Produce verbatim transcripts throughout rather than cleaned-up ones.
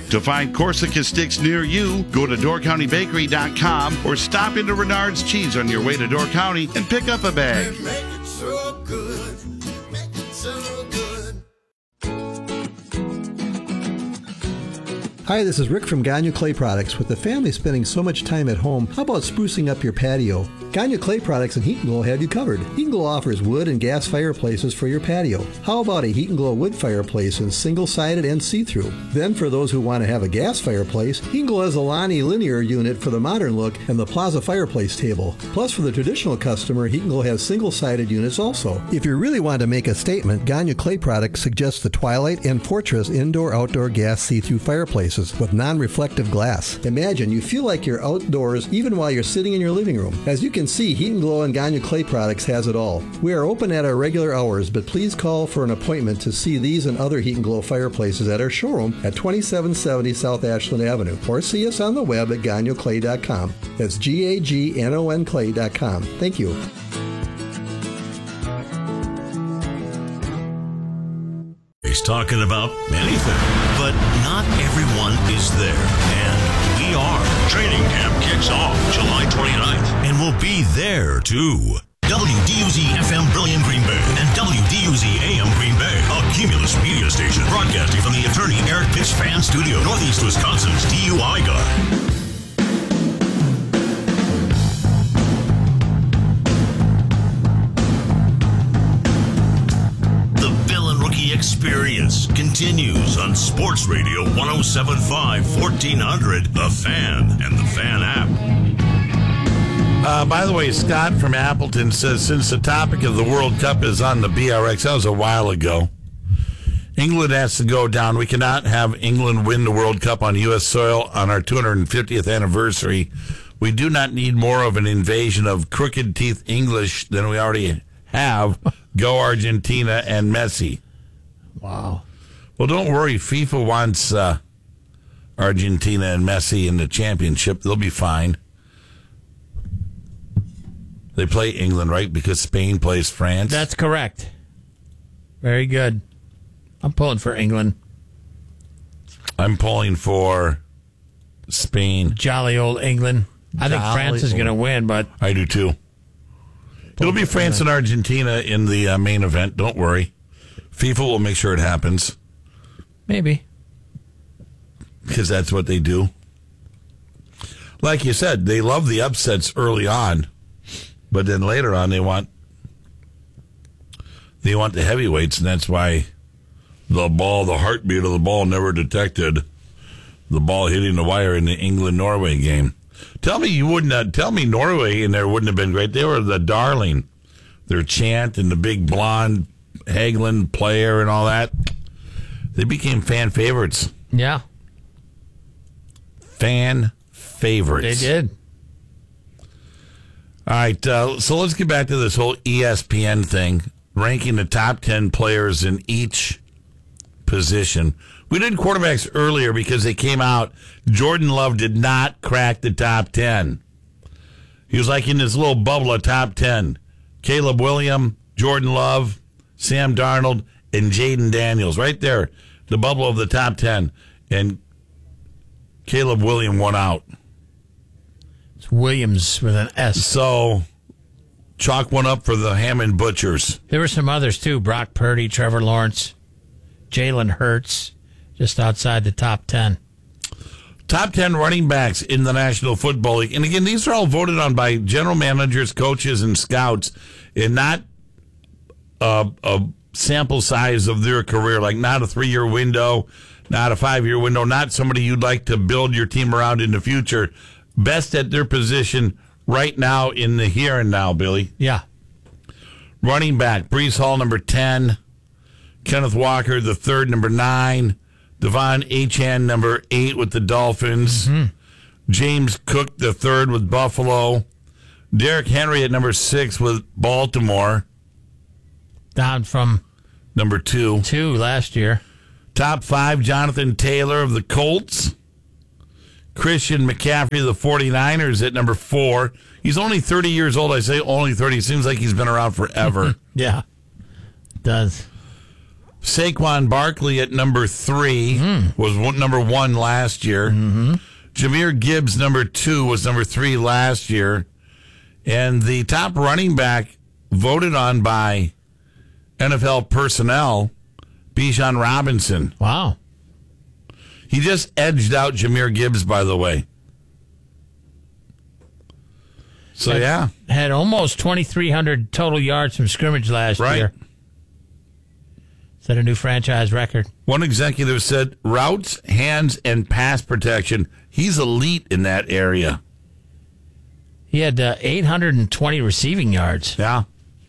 To find Corsica sticks near you, go to door county bakery dot com or stop into Renard's Cheese on your way to Door County and pick up a bag. Make it so good. Make it so good. Hi, this is Rick from Gagne Clay Products. With the family spending so much time at home, how about sprucing up your patio? Gagne Clay Products and Heat and Glow have you covered. Heat and Glow offers wood and gas fireplaces for your patio. How about a Heat and Glow wood fireplace in single-sided and see-through? Then for those who want to have a gas fireplace, Heat and Glow has a Lonnie linear unit for the modern look and the Plaza fireplace table. Plus for the traditional customer, Heat and Glow has single-sided units also. If you really want to make a statement, Gagne Clay Products suggests the Twilight and Fortress indoor-outdoor gas see-through fireplaces with non-reflective glass. Imagine you feel like you're outdoors even while you're sitting in your living room. As you can see, Heat and Glow and Gagne Clay Products has it all. We are open at our regular hours, but please call for an appointment to see these and other Heat and Glow fireplaces at our showroom at twenty-seven seventy South Ashland Avenue, or see us on the web at gagne clay dot com. That's G A G N O N clay dot com. Thank you. He's talking about anything, but not everyone is there, and we are. Training camp kicks off July twenty-ninth, and we'll be there too. W D U Z F M Brilliant Green Bay and W D U Z A M Green Bay, a Cumulus media station broadcasting from the attorney Eric Pitts Fan Studio, Northeast Wisconsin's D U I guy. Experience continues on Sports Radio one oh seven point five, fourteen hundred, The Fan and the Fan app. Uh, by the way, Scott from Appleton says, since the topic of the World Cup is on the B R X, that was a while ago, England has to go down. We cannot have England win the World Cup on U S soil on our two hundred fiftieth anniversary. We do not need more of an invasion of crooked teeth English than we already have. Go Argentina and Messi. Wow. Well, don't worry. FIFA wants uh, Argentina and Messi in the championship. They'll be fine. They play England, right? Because Spain plays France. That's correct. Very good. I'm pulling for England. I'm pulling for Spain. Jolly old England. I think Jolly France is going to win, but... I do, too. It'll be France and Argentina in the uh, main event. Don't worry. FIFA will make sure it happens. Maybe. Because that's what they do. Like you said, they love the upsets early on, but then later on they want they want the heavyweights, and that's why the ball, the heartbeat of the ball never detected the ball hitting the wire in the England-Norway game. Tell me you wouldn't uh, tell me Norway in there wouldn't have been great. They were the darling. Their chant and the big blonde Hagelin player and all that. They became fan favorites. Yeah. Fan favorites. They did. All right, uh, so let's get back to this whole E S P N thing, ranking the top ten players in each position. We did quarterbacks earlier because they came out. Jordan Love did not crack the top ten. He was like in this little bubble of top ten. Caleb Williams, Jordan Love, Sam Darnold, and Jaden Daniels. Right there, the bubble of the top ten. And Caleb Williams won out. It's Williams with an S. So, chalk one up for the Hammond Butchers. There were some others, too. Brock Purdy, Trevor Lawrence, Jalen Hurts, just outside the top ten. Top ten running backs in the National Football League. And again, these are all voted on by general managers, coaches, and scouts, and not a, a sample size of their career, like not a three-year window, not a five-year window, not somebody you'd like to build your team around in the future. Best at their position right now in the here and now, Billy. Yeah. Running back, Breece Hall, number ten. Kenneth Walker, the third, number nine. Devon Achane, number eight with the Dolphins. Mm-hmm. James Cook, the third with Buffalo. Derrick Henry at number six with Baltimore. Down from number two. Two last year. Top five, Jonathan Taylor of the Colts. Christian McCaffrey of the 49ers at number four. He's only thirty years old. I say only thirty. Seems like he's been around forever. Yeah, it does. Saquon Barkley at number three mm. was one, number one last year. Mm-hmm. Jahmyr Gibbs, number two, was number three last year. And the top running back voted on by N F L personnel, Bijan Robinson. Wow. He just edged out Jahmyr Gibbs, by the way. So, had, yeah. Had almost twenty-three hundred total yards from scrimmage last right. year. Set a new franchise record. One executive said routes, hands, and pass protection. He's elite in that area. He had uh, eight hundred twenty receiving yards. Yeah.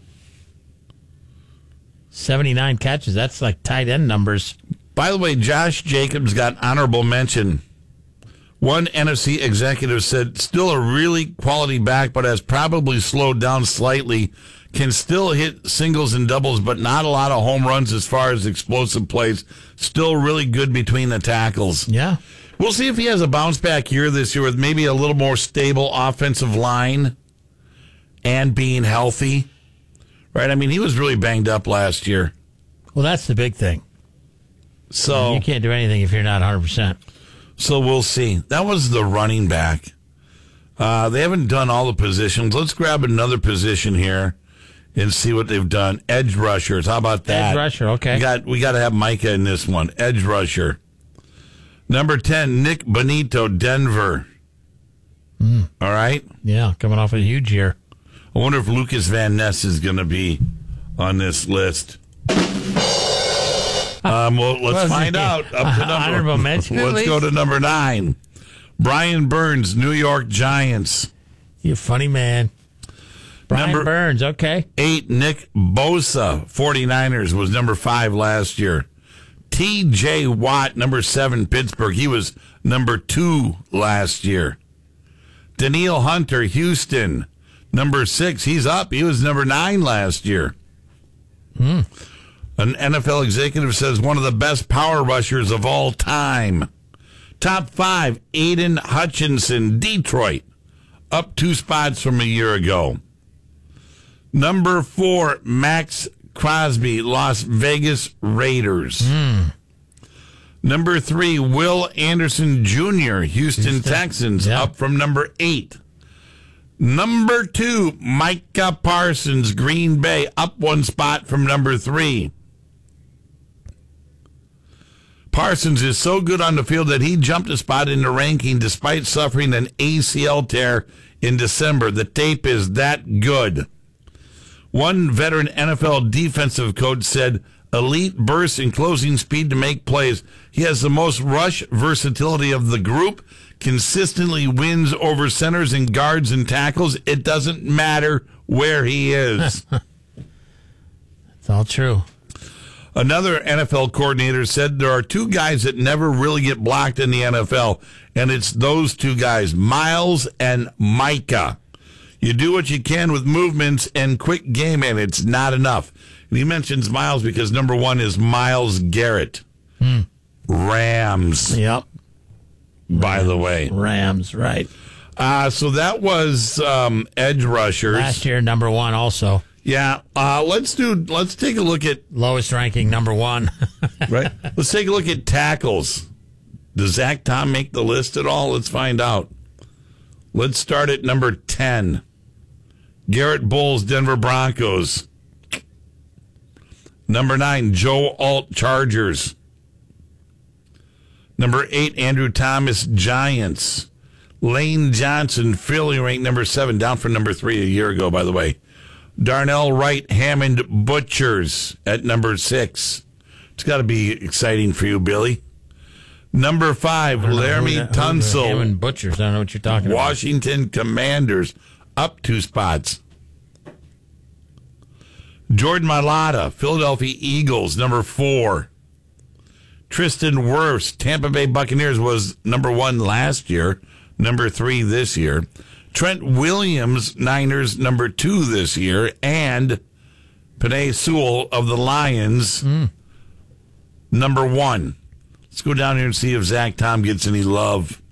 seventy-nine catches. That's like tight end numbers. By the way, Josh Jacobs got honorable mention. One N F C executive said, still a really quality back, but has probably slowed down slightly. Can still hit singles and doubles, but not a lot of home runs as far as explosive plays. Still really good between the tackles. Yeah. We'll see if he has a bounce back year this year with maybe a little more stable offensive line and being healthy. Right? I mean, he was really banged up last year. Well, that's the big thing. So you can't do anything if you're not one hundred percent. So we'll see. That was the running back. Uh, they haven't done all the positions. Let's grab another position here and see what they've done. Edge rushers. How about that? Edge rusher, okay. We got we got to have Micah in this one. Edge rusher. Number ten, Nick Bonito, Denver. Mm. All right? Yeah, coming off a huge year. I wonder if Lucas Van Ness is going to be on this list. Um, well, let's well, find out. Up to number, honorable mention, at let's least? go to number nine. Brian Burns, New York Giants. You funny man. Brian Number Burns, okay. Eight, Nick Bosa, 49ers, was number five last year. T J Watt, number seven, Pittsburgh. He was number two last year. Daniil Hunter, Houston, number six. He's up. He was number nine last year. Hmm. An N F L executive says one of the best power rushers of all time. Top five, Aiden Hutchinson, Detroit, up two spots from a year ago. Number four, Max Crosby, Las Vegas Raiders. Mm. Number three, Will Anderson Junior, Houston, Houston. Texans, Yeah. up from number eight. Number two, Micah Parsons, Green Bay, up one spot from number three. Parsons is so good on the field that he jumped a spot in the ranking despite suffering an A C L tear in December. The tape is that good. One veteran N F L defensive coach said, elite burst and closing speed to make plays. He has the most rush versatility of the group, consistently wins over centers and guards and tackles. It doesn't matter where he is. It's all true. Another N F L coordinator said there are two guys that never really get blocked in the N F L, and it's those two guys, Miles and Micah. You do what you can with movements and quick game, and it's not enough. And he mentions Miles because number one is Myles Garrett. Hmm. Rams, Yep. by Rams, the way. Rams, right. Uh, so that was um, edge rushers. Last year, number one also. Yeah. Uh, let's do. Let's take a look at Lowest ranking, number one. right. Let's take a look at tackles. Does Zach Tom make the list at all? Let's find out. Let's start at number ten. Garrett Bowles, Denver Broncos. Number nine, Joe Alt, Chargers. Number eight, Andrew Thomas, Giants. Lane Johnson, Philly, ranked number seven, down from number three a year ago, by the way. Darnell Wright, Hammond Butchers at number six. It's got to be exciting for you, Billy. Number five, Laramie Tunsil, Hammond Butchers. I don't know what you're talking Washington Commanders, up two spots. Jordan Mailata, Philadelphia Eagles, number four. Tristan Wirfs, Tampa Bay Buccaneers, was number one last year, number three this year. Trent Williams, Niners, number two this year. And Penei Sewell of the Lions, Mm. number one. Let's go down here and see if Zach Tom gets any love.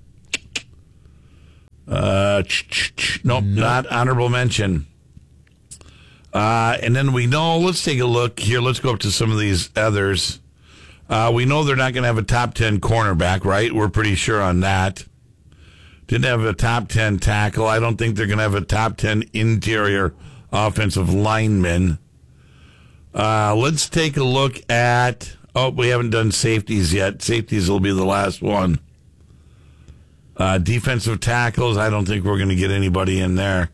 Uh, ch- ch- ch- nope, Nope. not honorable mention. Uh, and then we know, let's take a look here. Let's go up to some of these others. Uh, we know they're not going to have a top ten cornerback, right? We're pretty sure on that. Didn't have a top ten tackle. I don't think they're going to have a top ten interior offensive lineman. Uh, let's take a look at, oh, we haven't done safeties yet. Safeties will be the last one. Uh, defensive tackles, I don't think we're going to get anybody in there.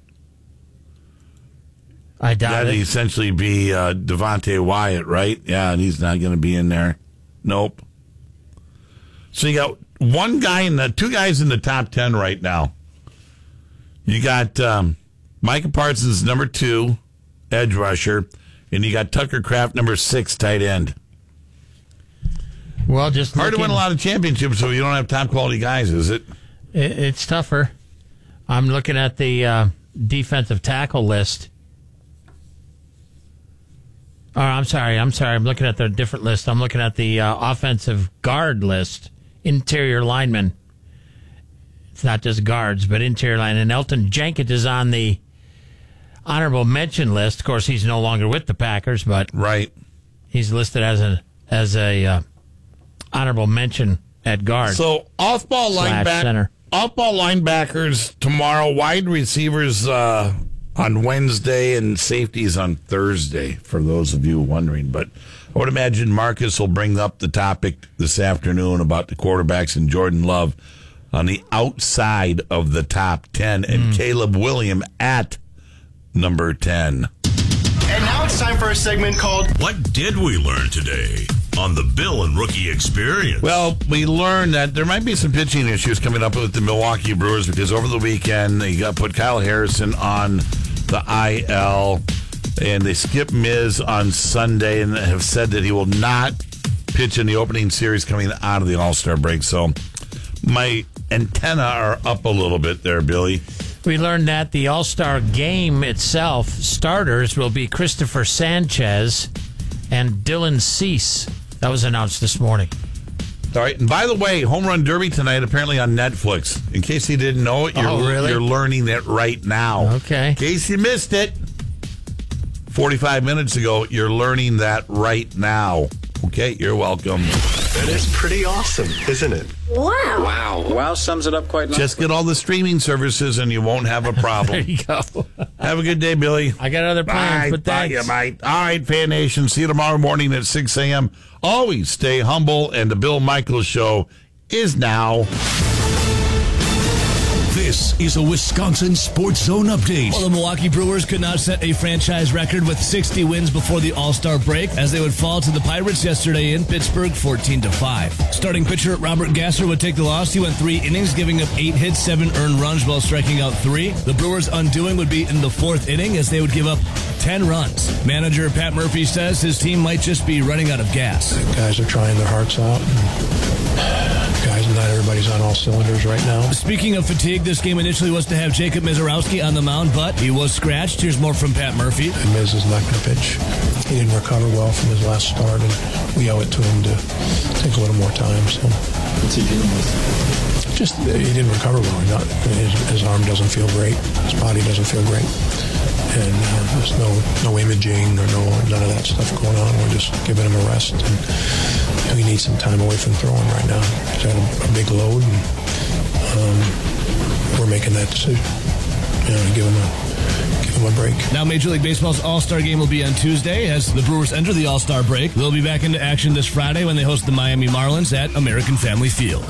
I doubt That'd it. essentially be uh, Devontae Wyatt, right? Yeah, and he's not going to be in there. Nope. So you got one guy in the two guys in the top ten right now. You got um, Micah Parsons, number two, edge rusher, and you got Tucker Kraft, number six, tight end. Well, just hard looking, to win a lot of championships if you don't have top quality guys, is it? it it's tougher. I'm looking at the uh, defensive tackle list. Oh, I'm sorry. I'm sorry. I'm looking at the different list. I'm looking at the uh, offensive guard list. Interior linemen. It's not just guards, but interior line. And Elton Jenkins is on the honorable mention list. Of course, he's no longer with the Packers, but right, he's listed as a as a uh, honorable mention at guard. So off-ball linebacker, off-ball linebackers tomorrow. Wide receivers. Uh, On Wednesday and safeties on Thursday, for those of you wondering. But I would imagine Marcus will bring up the topic this afternoon about the quarterbacks and Jordan Love on the outside of the top ten and mm. Caleb Williams at number ten. And now it's time for a segment called What Did We Learn Today on the Bill and Rookie Experience? Well, we learned that there might be some pitching issues coming up with the Milwaukee Brewers because over the weekend they got put Kyle Harrison on the I L, and they skipped Miz on Sunday and have said that he will not pitch in the opening series coming out of the All-Star break. So my antenna are up a little bit there, Billy. We learned that the All-Star game itself, starters will be Christopher Sanchez and Dylan Cease. That was announced this morning. All right, and by the way, Home Run Derby tonight apparently on Netflix. In case you didn't know it, you're, oh, really? you're learning it right now. Okay. In case you missed it, forty-five minutes ago, you're learning that right now. Okay, you're welcome. That is pretty awesome, isn't it? Wow. Wow. Wow sums it up quite nicely. Just get all the streaming services and you won't have a problem. There you go. Have a good day, Billy. I got other plans, Bye. but thanks. Bye, you might. All right, Fan Nation. See you tomorrow morning at six a.m. Always stay humble, and the Bill Michaels Show is now. This is a Wisconsin Sports Zone update. Well, the Milwaukee Brewers could not set a franchise record with sixty wins before the All-Star break as they would fall to the Pirates yesterday in Pittsburgh fourteen to five. Starting pitcher Robert Gasser would take the loss. He went three innings, giving up eight hits, seven earned runs while striking out three. The Brewers' undoing would be in the fourth inning as they would give up ten runs. Manager Pat Murphy says his team might just be running out of gas. The guys are trying their hearts out. Guys, not everybody's on all cylinders right now. Speaking of fatigue, this game initially was to have Jacob Mizorowski on the mound, but he was scratched. Here's more from Pat Murphy. And Miz is not going to pitch. He didn't recover well from his last start, and we owe it to him to take a little more time. So, what's he dealing with? Just uh, he didn't recover well. Not, his, his arm doesn't feel great. His body doesn't feel great. And uh, there's no no imaging or no none of that stuff going on. We're just giving him a rest, and you know, he needs some time away from throwing right now. He's had a, a big load, and um, we're making that decision. You know, give him a give him a break. Now, Major League Baseball's All-Star Game will be on Tuesday as the Brewers enter the All-Star break. They'll be back into action this Friday when they host the Miami Marlins at American Family Field.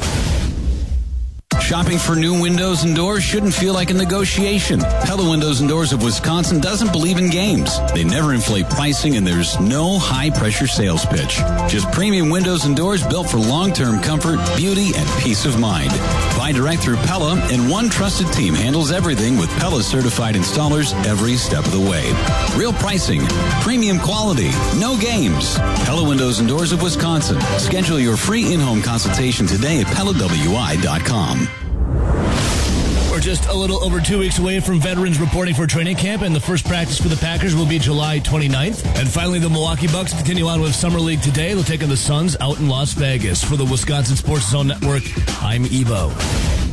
Shopping for new windows and doors shouldn't feel like a negotiation. Pella Windows and Doors of Wisconsin doesn't believe in games. They never inflate pricing, and there's no high-pressure sales pitch. Just premium windows and doors built for long-term comfort, beauty, and peace of mind. Buy direct through Pella, and one trusted team handles everything with Pella-certified installers every step of the way. Real pricing, premium quality, no games. Pella Windows and Doors of Wisconsin. Schedule your free in-home consultation today at Pella W I dot com. We're just a little over two weeks away from veterans reporting for training camp, and the first practice for the Packers will be July twenty-ninth. And finally, the Milwaukee Bucks continue on with Summer League today. They'll take on the Suns out in Las Vegas. For the Wisconsin Sports Zone Network, I'm Ebo.